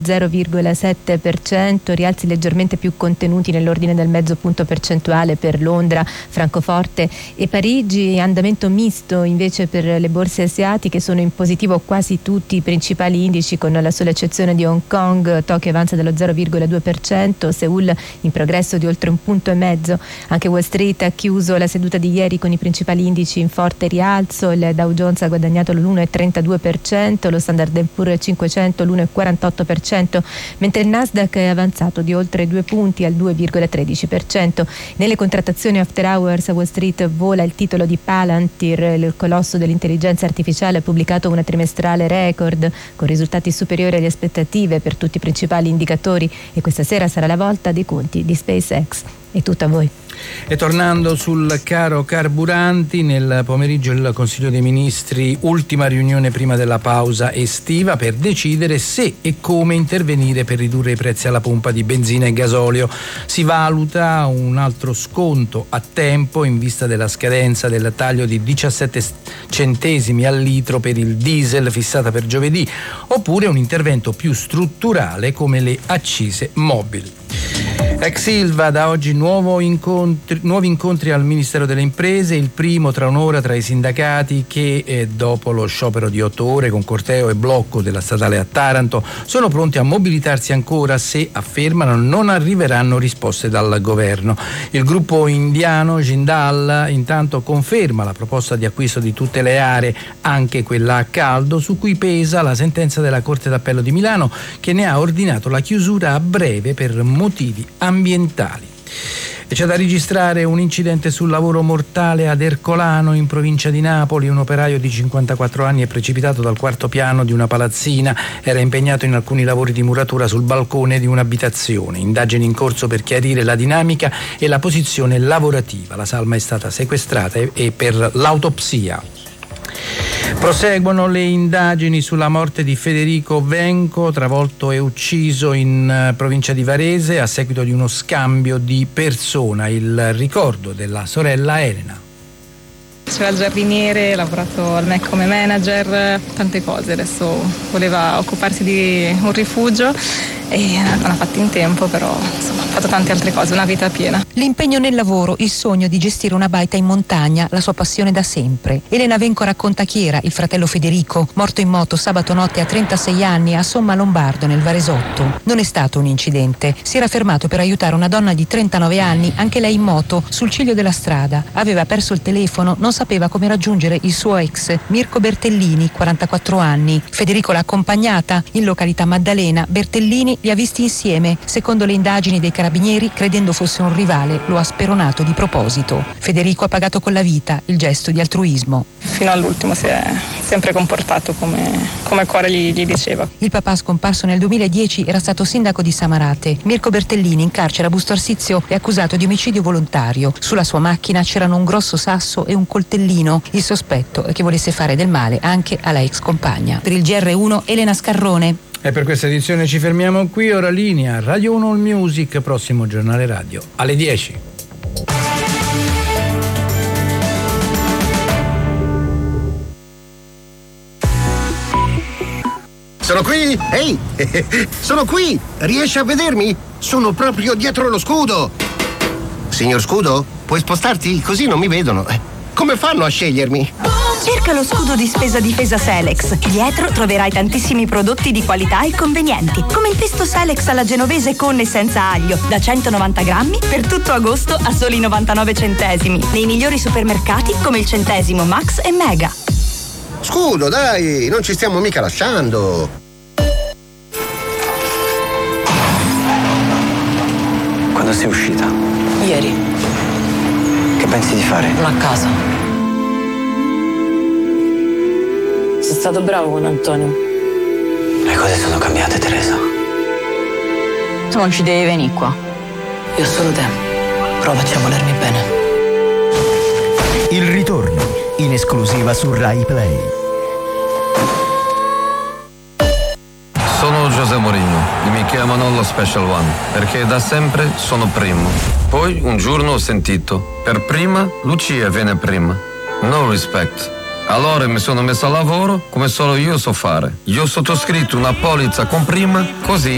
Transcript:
0,7%, rialzi leggermente più contenuti nell'ordine del mezzo punto percentuale per Londra, Francoforte e Parigi. Andamento misto invece per le borse asiatiche, sono in positivo quasi tutti i principali indici con la sola eccezione di Hong Kong. Tokyo avanza dello 0,2%, Seoul in progresso di oltre 1,5 punti. Anche Wall Street ha chiuso la seduta di ieri con i principali indici in forte rialzo. Il Dow Jones ha guadagnato l'1,32%, lo Standard & Poor's 500 l'1,48%, mentre il Nasdaq è avanzato di oltre 2 punti al 2,13%. Nelle contrattazioni after hours a Wall Street vola il titolo di Palantir, il colosso dell'intelligenza artificiale ha pubblicato una trimestrale record con risultati superiori alle aspettative per tutti i principali indicatori e questa sera sarà la volta dei conti di SpaceX. È tutto a voi. E tornando sul caro carburanti, nel pomeriggio il Consiglio dei Ministri, ultima riunione prima della pausa estiva per decidere se e come intervenire per ridurre i prezzi alla pompa di benzina e gasolio. Si valuta un altro sconto a tempo in vista della scadenza del taglio di 17 centesimi al litro per il diesel fissata per giovedì, oppure un intervento più strutturale come le accise mobili. Ex Ilva, da oggi nuovi incontri al Ministero delle Imprese, il primo tra un'ora tra i sindacati che dopo lo sciopero di 8 ore con corteo e blocco della statale a Taranto sono pronti a mobilitarsi ancora se, affermano, non arriveranno risposte dal governo. Il gruppo indiano Jindal intanto conferma la proposta di acquisto di tutte le aree, anche quella a caldo, su cui pesa la sentenza della Corte d'Appello di Milano che ne ha ordinato la chiusura a breve per motivi ambientali. E c'è da registrare un incidente sul lavoro mortale ad Ercolano in provincia di Napoli. Un operaio di 54 anni è precipitato dal quarto piano di una palazzina, era impegnato in alcuni lavori di muratura sul balcone di un'abitazione. Indagini in corso per chiarire la dinamica e la posizione lavorativa. La salma è stata sequestrata e per l'autopsia. Proseguono le indagini sulla morte di Federico Venco, travolto e ucciso in provincia di Varese a seguito di uno scambio di persona. Il ricordo della sorella Elena. C'era il giardiniere, ha lavorato al MEC come manager, tante cose. Adesso voleva occuparsi di un rifugio e non ha fatto in tempo, però insomma ha fatto tante altre cose, una vita piena. L'impegno nel lavoro, il sogno di gestire una baita in montagna, la sua passione da sempre. Elena Venco racconta chi era il fratello Federico, morto in moto sabato notte a 36 anni a Somma Lombardo nel Varesotto. Non è stato un incidente, si era fermato per aiutare una donna di 39 anni, anche lei in moto, sul ciglio della strada. Aveva perso il telefono, non sapeva come raggiungere il suo ex, Mirko Bertellini, 44 anni. Federico l'ha accompagnata in località Maddalena. Bertellini li ha visti insieme. Secondo le indagini dei carabinieri, credendo fosse un rivale, lo ha speronato di proposito. Federico ha pagato con la vita il gesto di altruismo. Fino all'ultimo si è sempre comportato come cuore gli diceva. Il papà, scomparso nel 2010, era stato sindaco di Samarate. Mirko Bertellini, in carcere a Busto Arsizio, è accusato di omicidio volontario. Sulla sua macchina c'erano un grosso sasso e un coltellino. Il sospetto è che volesse fare del male anche alla ex compagna. Per il GR1, Elena Scarrone. E per questa edizione ci fermiamo qui. Ora linea Radio 1 All Music, prossimo giornale radio alle 10. Sono qui! Ehi! Sono qui! Riesci a vedermi? Sono proprio dietro lo scudo! Signor Scudo, puoi spostarti? Così non mi vedono. Come fanno a scegliermi? Cerca lo scudo di spesa difesa Selex. Dietro troverai tantissimi prodotti di qualità e convenienti, come il pesto Selex alla genovese con e senza aglio, da 190 grammi per tutto agosto a soli 99 centesimi. Nei migliori supermercati come il Centesimo, Max e Mega. Scudo, dai, non ci stiamo mica lasciando. Quando sei uscita? Ieri. Che pensi di fare? A casa. Sei stato bravo con Antonio. Le cose sono cambiate, Teresa. Tu non ci devi venire qua. Io ho solo te. Provaci a volermi bene. Il ritorno, in esclusiva su Rai Play. Sono José Mourinho e mi chiamano lo Special One perché da sempre sono primo. Poi un giorno ho sentito, per prima Lucia viene prima. No respect. Allora mi sono messo a lavoro come solo io so fare. Io ho sottoscritto una polizza con prima, così